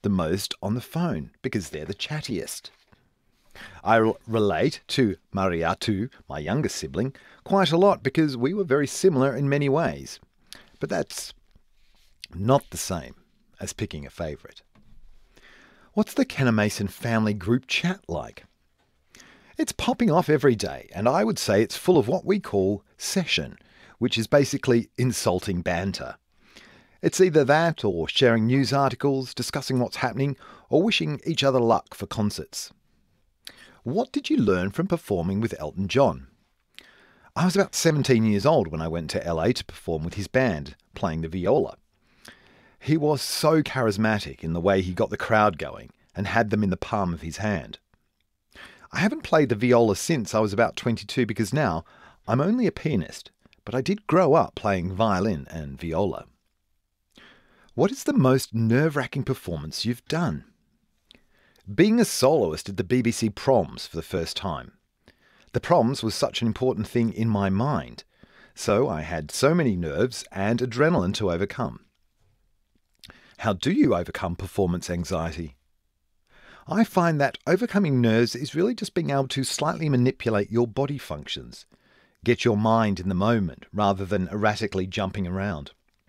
the most on the phone because they're the chattiest. I relate to Mariatu, my youngest sibling, quite a lot because we were very similar in many ways. But that's not the same as picking a favourite. What's the Kenna Mason family group chat like? It's popping off every day, and I would say it's full of what we call session, which is basically insulting banter. It's either that or sharing news articles, discussing what's happening, or wishing each other luck for concerts. What did you learn from performing with Elton John? I was about 17 years old when I went to LA to perform with his band, playing the viola. He was so charismatic in the way he got the crowd going and had them in the palm of his hand. I haven't played the viola since I was about 22 because now I'm only a pianist, but I did grow up playing violin and viola. What is the most nerve-wracking performance you've done? Being a soloist at the BBC Proms for the first time. The Proms was such an important thing in my mind, so I had so many nerves and adrenaline to overcome. How do you overcome performance anxiety? I find that overcoming nerves is really just being able to slightly manipulate your body functions. Get your mind in the moment rather than erratically jumping around.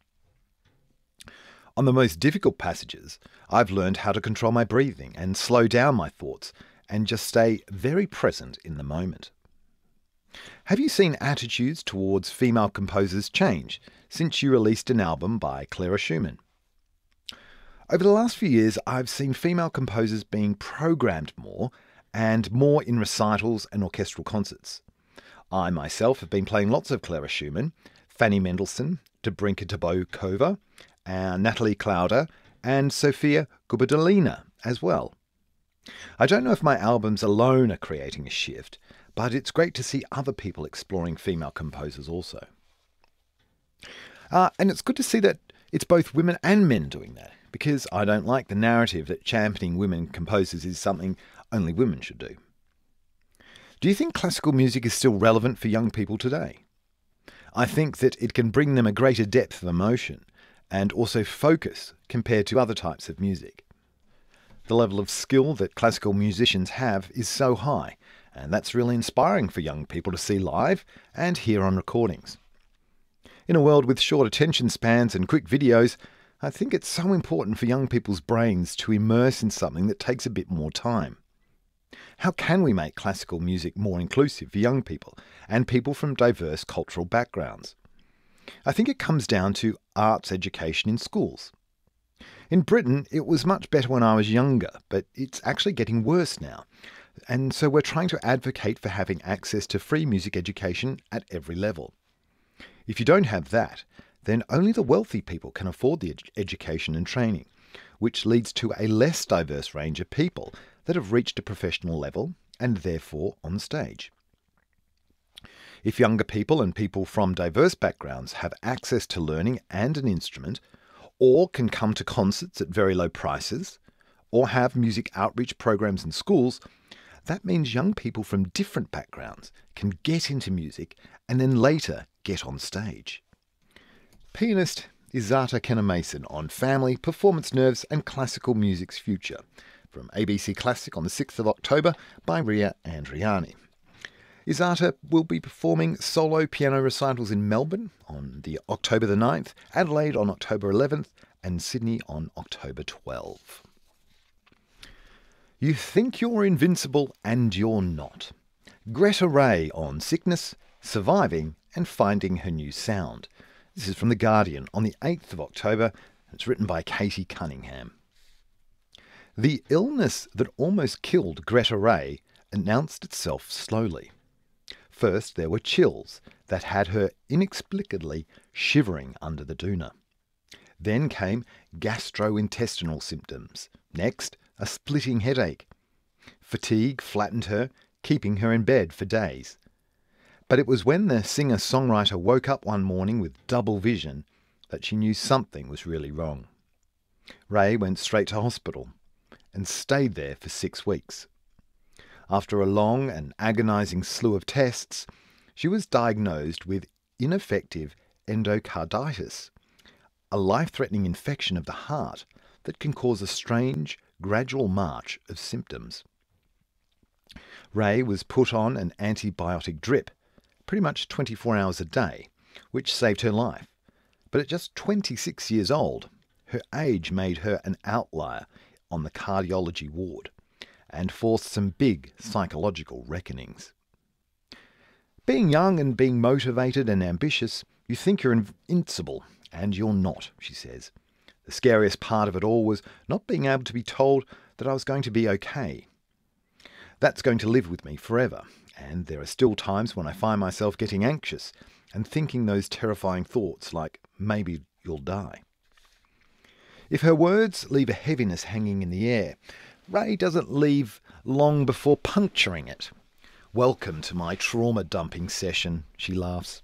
On the most difficult passages, I've learned how to control my breathing and slow down my thoughts and just stay very present in the moment. Have you seen attitudes towards female composers change since you released an album by Clara Schumann? Over the last few years, I've seen female composers being programmed more and more in recitals and orchestral concerts. I myself have been playing lots of Clara Schumann, Fanny Mendelssohn, Dobrinka Tabokova, Natalie Clowder, and Sofia Gubadalina as well. I don't know if my albums alone are creating a shift, but it's great to see other people exploring female composers also. And it's good to see that it's both women and men doing that, because I don't like the narrative that championing women composers is something only women should do. Do you think classical music is still relevant for young people today? I think that it can bring them a greater depth of emotion and also focus compared to other types of music. The level of skill that classical musicians have is so high, and that's really inspiring for young people to see live and hear on recordings. In a world with short attention spans and quick videos, I think it's so important for young people's brains to immerse in something that takes a bit more time. How can we make classical music more inclusive for young people and people from diverse cultural backgrounds? I think it comes down to arts education in schools. In Britain, it was much better when I was younger, but it's actually getting worse now. And so we're trying to advocate for having access to free music education at every level. If you don't have that, then only the wealthy people can afford the education and training, which leads to a less diverse range of people that have reached a professional level and therefore on stage. If younger people and people from diverse backgrounds have access to learning and an instrument, or can come to concerts at very low prices, or have music outreach programs in schools, that means young people from different backgrounds can get into music and then later get on stage. Pianist Izata Kenna Mason on family, performance nerves and classical music's future, from ABC Classic on the 6th of October by Ria Andriani. Izata will be performing solo piano recitals in Melbourne on October the 9th, Adelaide on October 11th, and Sydney on October 12th. You think you're invincible and you're not. Greta Ray on sickness, surviving and finding her new sound. This is from The Guardian on the 8th of October. It's written by Katie Cunningham. The illness that almost killed Greta Ray announced itself slowly. First, there were chills that had her inexplicably shivering under the doona. Then came gastrointestinal symptoms. Next, a splitting headache. Fatigue flattened her, keeping her in bed for days. But it was when the singer-songwriter woke up one morning with double vision that she knew something was really wrong. Ray went straight to hospital and stayed there for 6 weeks. After a long and agonizing slew of tests, she was diagnosed with ineffective endocarditis, a life-threatening infection of the heart that can cause a strange, gradual march of symptoms. Ray was put on an antibiotic drip, pretty much 24 hours a day, which saved her life. But at just 26 years old, her age made her an outlier on the cardiology ward and forced some big psychological reckonings. Being young and being motivated and ambitious, you think you're invincible, and you're not, she says. The scariest part of it all was not being able to be told that I was going to be okay. That's going to live with me forever, and there are still times when I find myself getting anxious and thinking those terrifying thoughts like, maybe you'll die. If her words leave a heaviness hanging in the air, Ray doesn't leave long before puncturing it. Welcome to my trauma dumping session, she laughs.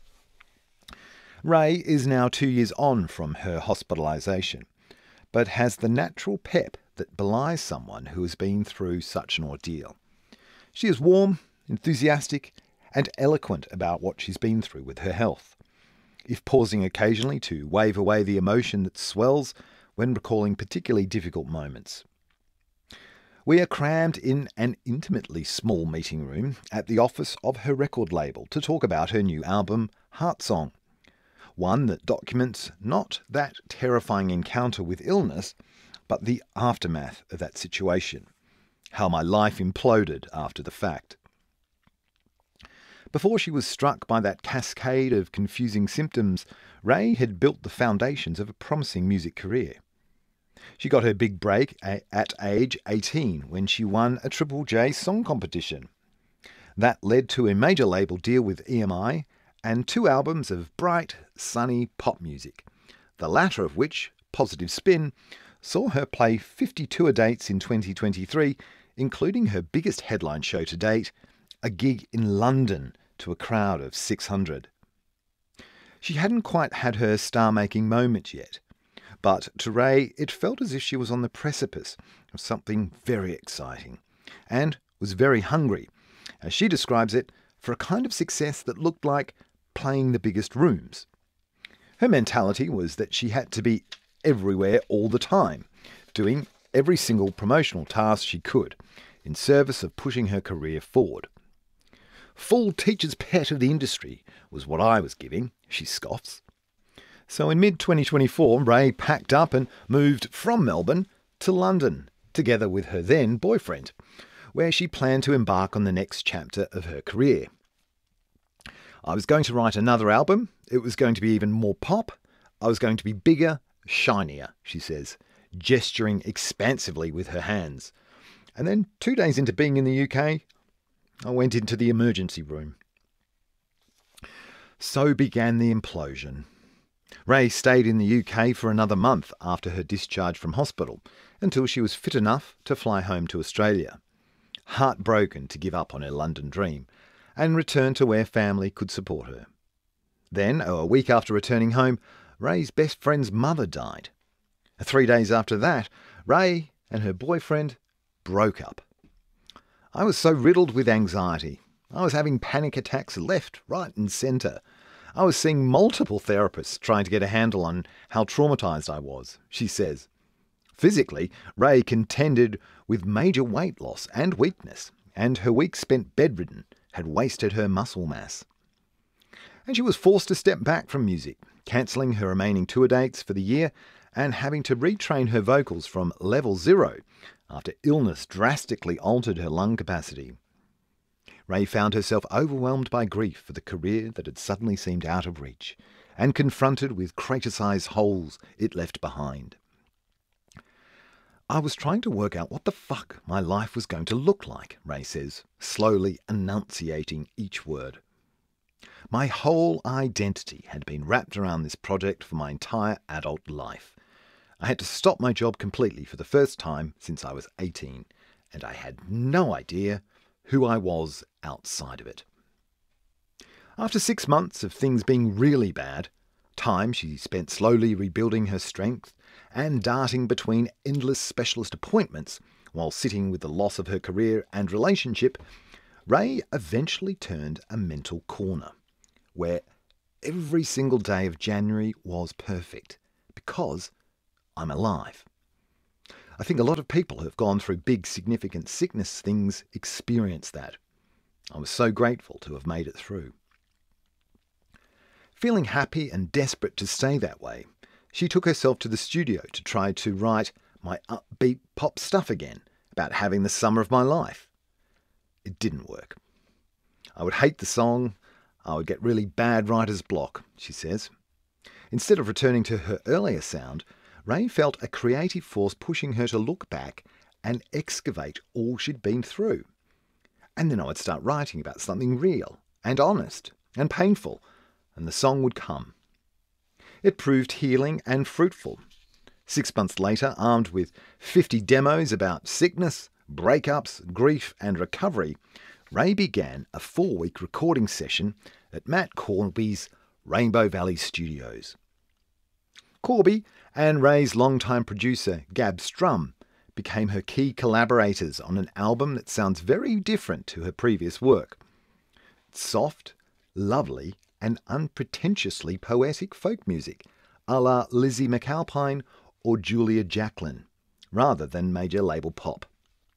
Ray is now 2 years on from her hospitalisation, but has the natural pep that belies someone who has been through such an ordeal. She is warm, enthusiastic, and eloquent about what she's been through with her health, if pausing occasionally to wave away the emotion that swells when recalling particularly difficult moments. We are crammed in an intimately small meeting room at the office of her record label to talk about her new album, Heartsong, one that documents not that terrifying encounter with illness, but the aftermath of that situation, how my life imploded after the fact. Before she was struck by that cascade of confusing symptoms, Ray had built the foundations of a promising music career. She got her big break at age 18 when she won a Triple J song competition. That led to a major label deal with EMI and 2 albums of bright, sunny pop music, the latter of which, Positive Spin, saw her play 50 tour dates in 2023, including her biggest headline show to date, a gig in London to a crowd of 600. She hadn't quite had her star-making moment yet, but to Ray it felt as if she was on the precipice of something very exciting, and was very hungry, as she describes it, for a kind of success that looked like playing the biggest rooms. Her mentality was that she had to be everywhere all the time, doing every single promotional task she could, in service of pushing her career forward. Full teacher's pet of the industry was what I was giving, she scoffs. So in mid-2024, Ray packed up and moved from Melbourne to London, together with her then boyfriend, where she planned to embark on the next chapter of her career. I was going to write another album. It was going to be even more pop. I was going to be bigger, shinier, she says, gesturing expansively with her hands. And then 2 days into being in the UK, I went into the emergency room. So began the implosion. Ray stayed in the UK for another month after her discharge from hospital, until she was fit enough to fly home to Australia, heartbroken to give up on her London dream, and return to where family could support her. Then, a week after returning home, Ray's best friend's mother died. 3 days after that, Ray and her boyfriend broke up. I was so riddled with anxiety. I was having panic attacks left, right and centre. I was seeing multiple therapists trying to get a handle on how traumatised I was, she says. Physically, Ray contended with major weight loss and weakness, and her weeks spent bedridden had wasted her muscle mass. And she was forced to step back from music, cancelling her remaining tour dates for the year and having to retrain her vocals from level 0 after illness drastically altered her lung capacity. Ray found herself overwhelmed by grief for the career that had suddenly seemed out of reach, and confronted with crater-sized holes it left behind. I was trying to work out what the fuck my life was going to look like, Ray says, slowly enunciating each word. My whole identity had been wrapped around this project for my entire adult life. I had to stop my job completely for the first time since I was 18, and I had no idea who I was outside of it. After 6 months of things being really bad, time she spent slowly rebuilding her strength and darting between endless specialist appointments while sitting with the loss of her career and relationship, Ray eventually turned a mental corner, where every single day of January was perfect, because I'm alive. I think a lot of people who have gone through big, significant sickness things experience that. I was so grateful to have made it through. Feeling happy and desperate to stay that way, she took herself to the studio to try to write my upbeat pop stuff again about having the summer of my life. It didn't work. I would hate the song. I would get really bad writer's block, she says. Instead of returning to her earlier sound, Ray felt a creative force pushing her to look back and excavate all she'd been through. And then I would start writing about something real and honest and painful, and the song would come. It proved healing and fruitful. 6 months later, armed with 50 demos about sickness, breakups, grief and recovery, Ray began a 4-week recording session at Matt Corby's Rainbow Valley Studios. Corby and Ray's longtime producer Gab Strum became her key collaborators on an album that sounds very different to her previous work. It's soft, lovely and unpretentiously poetic folk music, a la Lizzie McAlpine or Julia Jacklin, rather than major label pop.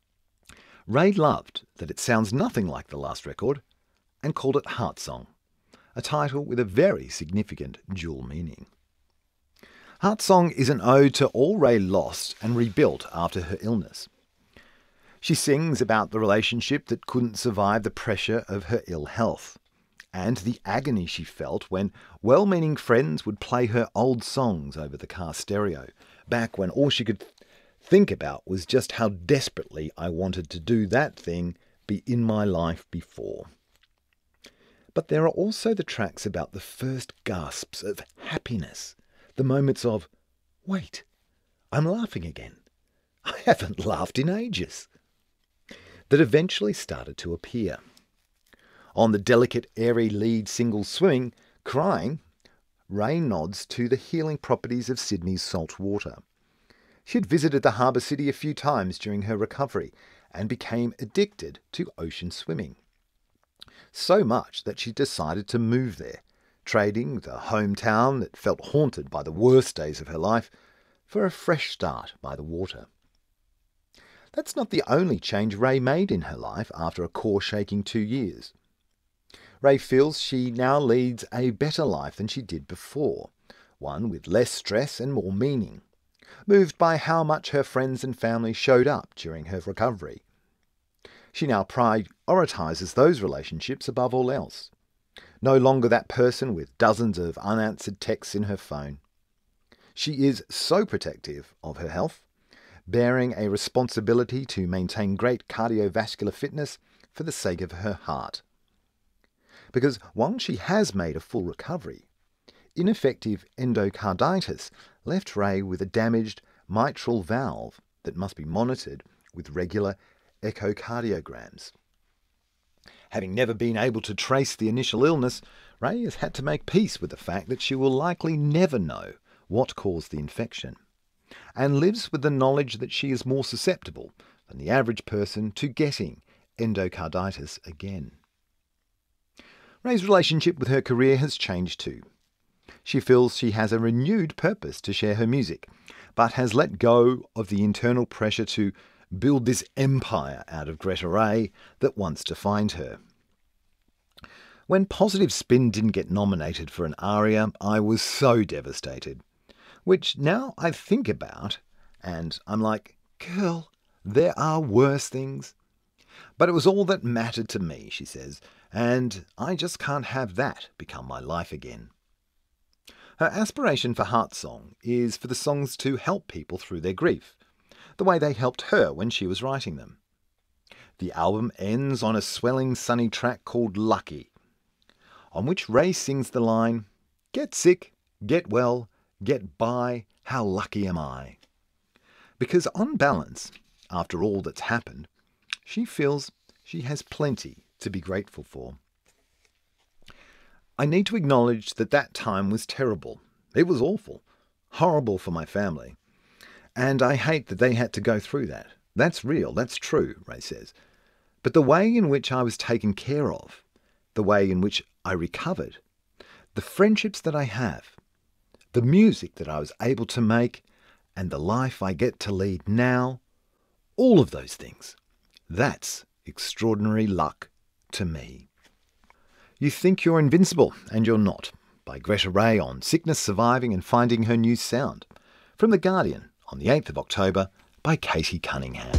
Ray loved that it sounds nothing like the last record and called it Heart Song, a title with a very significant dual meaning. Heart Song is an ode to all Ray lost and rebuilt after her illness. She sings about the relationship that couldn't survive the pressure of her ill health, and the agony she felt when well-meaning friends would play her old songs over the car stereo, back when all she could think about was just how desperately I wanted to do that thing, be in my life before. But there are also the tracks about the first gasps of happiness, the moments of, wait, I'm laughing again. I haven't laughed in ages, that eventually started to appear. On the delicate, airy lead single Swimming, Crying, Ray nods to the healing properties of Sydney's salt water. She had visited the harbour city a few times during her recovery and became addicted to ocean swimming. So much that she decided to move there, trading the hometown that felt haunted by the worst days of her life for a fresh start by the water. That's not the only change Ray made in her life after a core-shaking 2 years. Ray feels she now leads a better life than she did before, one with less stress and more meaning, moved by how much her friends and family showed up during her recovery. She now prioritises those relationships above all else. No longer that person with dozens of unanswered texts in her phone. She is so protective of her health, bearing a responsibility to maintain great cardiovascular fitness for the sake of her heart. Because while she has made a full recovery, ineffective endocarditis left Ray with a damaged mitral valve that must be monitored with regular echocardiograms. Having never been able to trace the initial illness, Ray has had to make peace with the fact that she will likely never know what caused the infection, and lives with the knowledge that she is more susceptible than the average person to getting endocarditis again. Ray's relationship with her career has changed too. She feels she has a renewed purpose to share her music, but has let go of the internal pressure to build this empire out of Greta Ray that wants to find her. When Positive Spin didn't get nominated for an ARIA, I was so devastated, which now I think about, and I'm like, girl, there are worse things. But it was all that mattered to me, she says, and I just can't have that become my life again. Her aspiration for Heart Song is for the songs to help people through their grief, the way they helped her when she was writing them. The album ends on a swelling sunny track called Lucky, on which Ray sings the line, "Get sick, get well, get by, how lucky am I?" Because on balance, after all that's happened, she feels she has plenty to be grateful for. I need to acknowledge that that time was terrible. It was awful, horrible for my family. And I hate that they had to go through that. That's real, that's true, Ray says. But the way in which I was taken care of, the way in which I recovered, the friendships that I have, the music that I was able to make, and the life I get to lead now, all of those things, that's extraordinary luck to me. You think you're invincible, and you're not, by Greta Ray on sickness, surviving and finding her new sound. From The Guardian on the 8th of October by Katie Cunningham.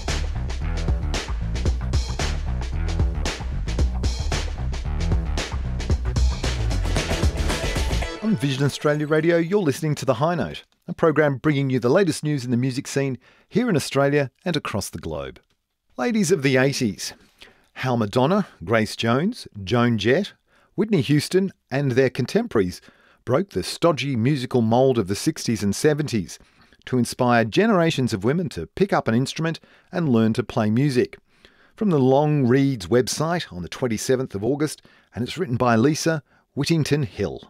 On Vision Australia Radio, you're listening to The High Note, a program bringing you the latest news in the music scene here in Australia and across the globe. Ladies of the 80s, how Madonna, Grace Jones, Joan Jett, Whitney Houston and their contemporaries broke the stodgy musical mould of the 60s and 70s to inspire generations of women to pick up an instrument and learn to play music. From the Long Reads website on the 27th of August, and it's written by Lisa Whittington Hill.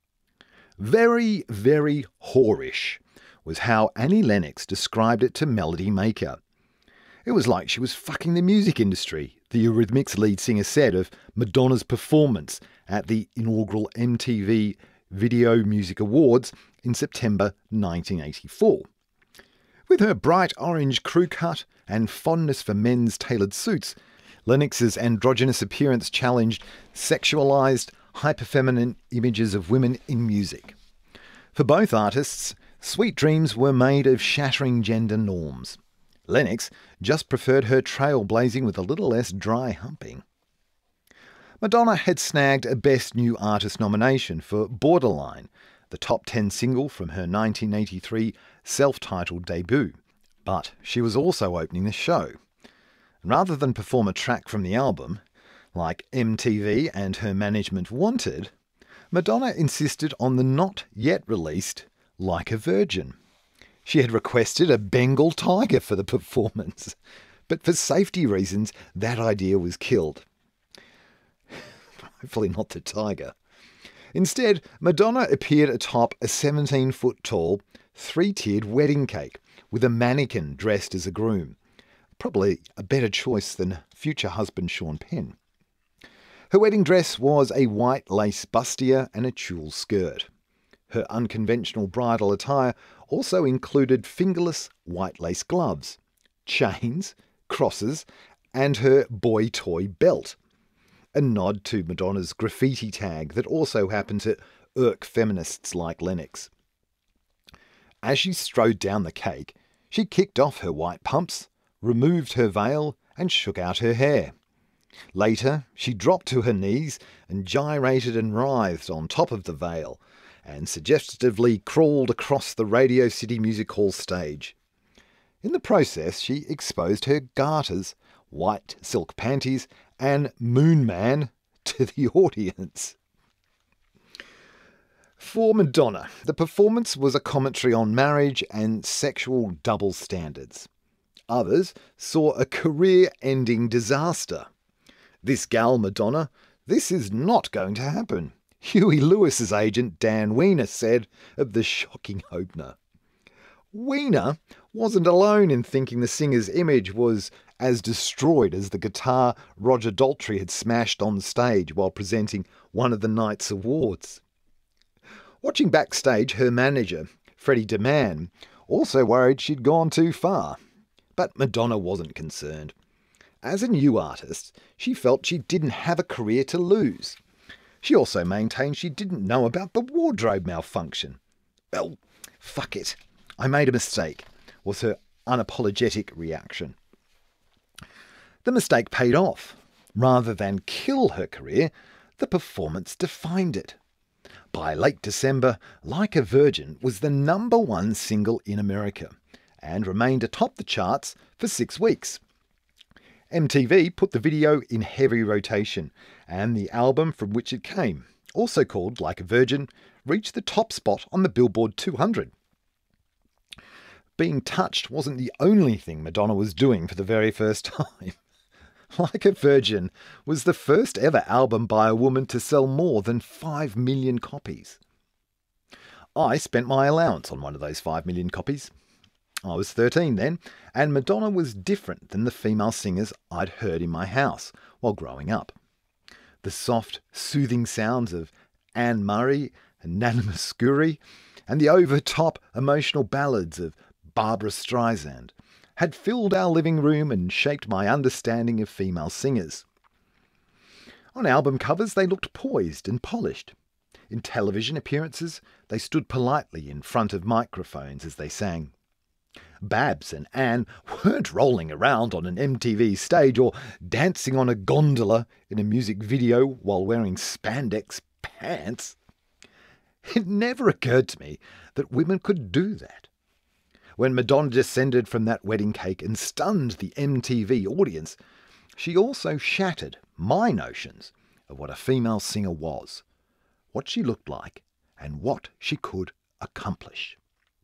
Very, very whorish was how Annie Lennox described it to Melody Maker. It was like she was fucking the music industry, the Eurythmics lead singer said of Madonna's performance at the inaugural MTV Video Music Awards in September 1984. With her bright orange crew cut and fondness for men's tailored suits, Lennox's androgynous appearance challenged sexualised, hyperfeminine images of women in music. For both artists, sweet dreams were made of shattering gender norms. Lennox just preferred her trailblazing with a little less dry humping. Madonna had snagged a Best New Artist nomination for Borderline, the top 10 single from her 1983 self-titled debut, but she was also opening the show. Rather than perform a track from the album, like MTV and her management wanted, Madonna insisted on the not yet released Like a Virgin. She had requested a Bengal tiger for the performance, but for safety reasons that idea was killed. Hopefully not the tiger. Instead, Madonna appeared atop a 17-foot-tall, 3-tiered wedding cake with a mannequin dressed as a groom. Probably a better choice than future husband Sean Penn. Her wedding dress was a white lace bustier and a tulle skirt. Her unconventional bridal attire also included fingerless white lace gloves, chains, crosses, and her boy toy belt. A nod to Madonna's graffiti tag that also happened to irk feminists like Lennox. As she strode down the cake, she kicked off her white pumps, removed her veil, and shook out her hair. Later, she dropped to her knees and gyrated and writhed on top of the veil, and suggestively crawled across the Radio City Music Hall stage. In the process, she exposed her garters, white silk panties, and Moon Man to the audience. For Madonna, the performance was a commentary on marriage and sexual double standards. Others saw a career-ending disaster. This gal Madonna, this is not going to happen, Huey Lewis's agent Dan Weiner said of the shocking opener. Weiner wasn't alone in thinking the singer's image was as destroyed as the guitar Roger Daltrey had smashed on stage while presenting one of the night's awards. Watching backstage, her manager, Freddie DeMann, also worried she'd gone too far. But Madonna wasn't concerned. As a new artist, she felt she didn't have a career to lose. She also maintained she didn't know about the wardrobe malfunction. Well, fuck it. I made a mistake, was her unapologetic reaction. The mistake paid off. Rather than kill her career, the performance defined it. By late December, Like a Virgin was the #1 single in America and remained atop the charts for 6 weeks. MTV put the video in heavy rotation, and the album from which it came, also called Like a Virgin, reached the top spot on the Billboard 200. Being touched wasn't the only thing Madonna was doing for the very first time. Like a Virgin was the first ever album by a woman to sell more than 5 million copies. I spent my allowance on one of those 5 million copies. I was 13 then, and Madonna was different than the female singers I'd heard in my house while growing up. The soft, soothing sounds of Anne Murray and Nana Mouskouri, and the over-top emotional ballads of Barbra Streisand had filled our living room and shaped my understanding of female singers. On album covers, they looked poised and polished. In television appearances, they stood politely in front of microphones as they sang. Babs and Anne weren't rolling around on an MTV stage or dancing on a gondola in a music video while wearing spandex pants. It never occurred to me that women could do that. When Madonna descended from that wedding cake and stunned the MTV audience, she also shattered my notions of what a female singer was, what she looked like, and what she could accomplish.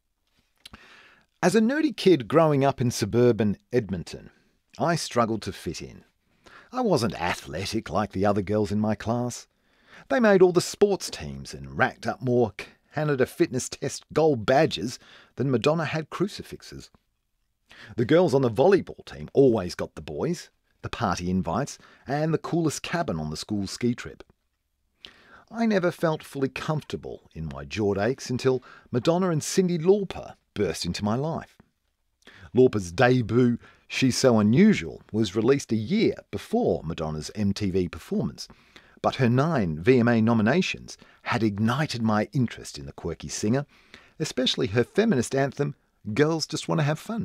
As a nerdy kid growing up in suburban Edmonton, I struggled to fit in. I wasn't athletic like the other girls in my class. They made all the sports teams and racked up more Canada Fitness Test gold badges than Madonna had crucifixes. The girls on the volleyball team always got the boys, the party invites, and the coolest cabin on the school ski trip. I never felt fully comfortable in my jawed aches until Madonna and Cyndi Lauper burst into my life. Lauper's debut, She's So Unusual, was released a year before Madonna's MTV performance, but her 9 VMA nominations had ignited my interest in the quirky singer, especially her feminist anthem, Girls Just Want to Have Fun.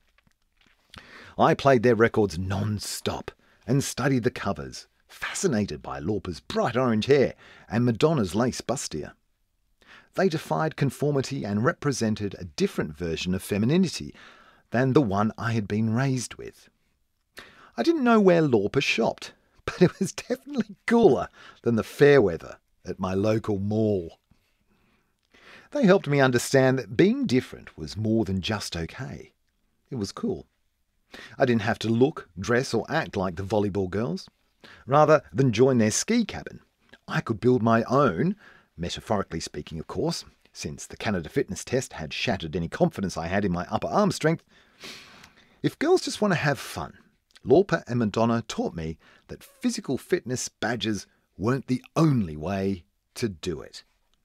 I played their records non-stop and studied the covers, fascinated by Lauper's bright orange hair and Madonna's lace bustier. They defied conformity and represented a different version of femininity than the one I had been raised with. I didn't know where Lauper shopped, but it was definitely cooler than the Fairweather at my local mall. They helped me understand that being different was more than just okay. It was cool. I didn't have to look, dress or act like the volleyball girls. Rather than join their ski cabin, I could build my own, metaphorically speaking of course, since the Canada Fitness Test had shattered any confidence I had in my upper arm strength. If girls just want to have fun, Lauper and Madonna taught me that physical fitness badges weren't the only way to do it.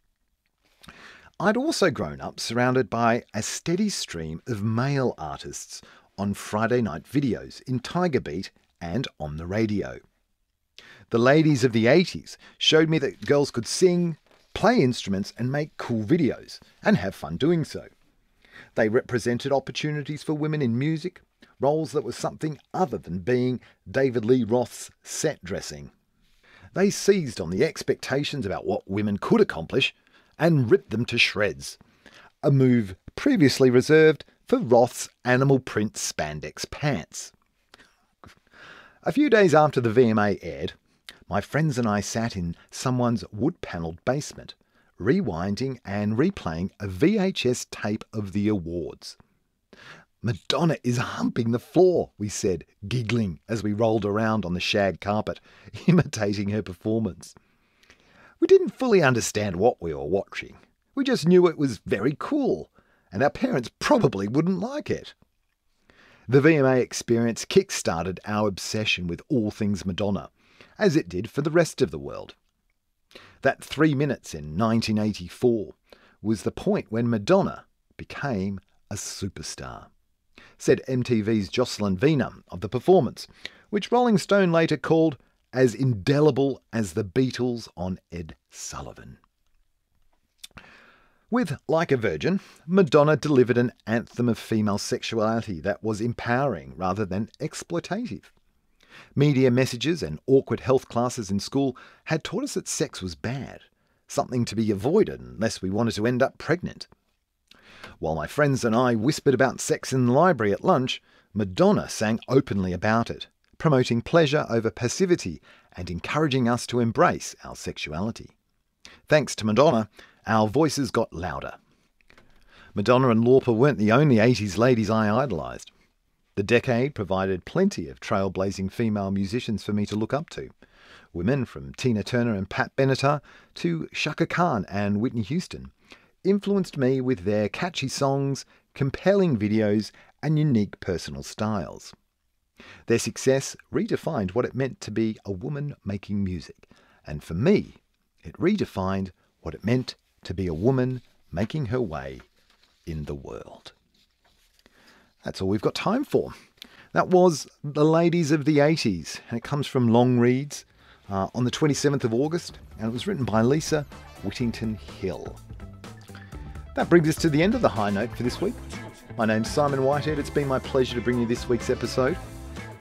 I'd also grown up surrounded by a steady stream of male artists on Friday night videos in Tiger Beat and on the radio. The ladies of the 80s showed me that girls could sing, play instruments and make cool videos, and have fun doing so. They represented opportunities for women in music, roles that were something other than being David Lee Roth's set dressing. They seized on the expectations about what women could accomplish and ripped them to shreds, a move previously reserved for Roth's animal print spandex pants. A few days after the VMA aired, my friends and I sat in someone's wood-panelled basement, rewinding and replaying a VHS tape of the awards. Madonna is humping the floor, we said, giggling as we rolled around on the shag carpet, imitating her performance. We didn't fully understand what we were watching. We just knew it was very cool, and our parents probably wouldn't like it. The VMA experience kick-started our obsession with all things Madonna, as it did for the rest of the world. That 3 minutes in 1984 was the point when Madonna became a superstar, said MTV's Jocelyn Vena of the performance, which Rolling Stone later called as indelible as the Beatles on Ed Sullivan. With Like a Virgin, Madonna delivered an anthem of female sexuality that was empowering rather than exploitative. Media messages and awkward health classes in school had taught us that sex was bad, something to be avoided unless we wanted to end up pregnant. While my friends and I whispered about sex in the library at lunch, Madonna sang openly about it, promoting pleasure over passivity and encouraging us to embrace our sexuality. Thanks to Madonna, our voices got louder. Madonna and Lauper weren't the only 80s ladies I idolised. The decade provided plenty of trailblazing female musicians for me to look up to. Women from Tina Turner and Pat Benatar to Chaka Khan and Whitney Houston influenced me with their catchy songs, compelling videos and unique personal styles. Their success redefined what it meant to be a woman making music, and for me, it redefined what it meant to be a woman making her way in the world. That's all we've got time for. That was The Ladies of the 80s, and it comes from Long Reads on the 27th of August, and it was written by Lisa Whittington Hill. That brings us to the end of the High Note for this week. My name's Simon Whitehead. It's been my pleasure to bring you this week's episode.